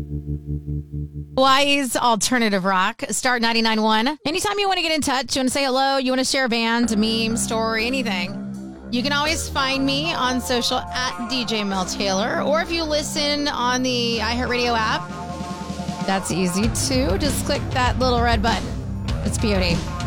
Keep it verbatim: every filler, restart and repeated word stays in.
Hawaii's alternative rock, Start ninety-nine point one. Anytime you want to get in touch, you want to say hello, you want to share a band, a meme, story, anything, you can always find me on social at D J Mel Taylor, or if you listen on the iHeartRadio app, that's easy too. Just click that little red button. It's beauty.